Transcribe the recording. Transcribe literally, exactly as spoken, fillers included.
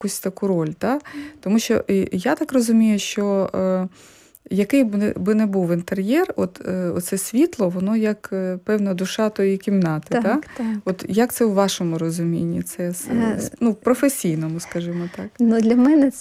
якусь таку роль. Да? Тому що я так розумію, що е, який би не був інтер'єр, от е, оце світло, воно як е, певна душа тої кімнати. Так, да? так. От як це у вашому розумінні? Це, ну, в професійному, скажімо так. Ну, для мене